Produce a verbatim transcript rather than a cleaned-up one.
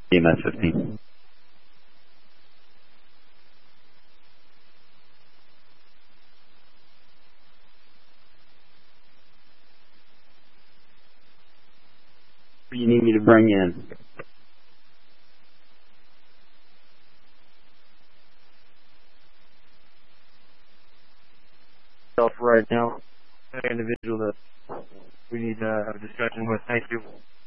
E M S fifteen. Who do you need me to bring in? Right now, an individual that we need to have a discussion with. Thank you.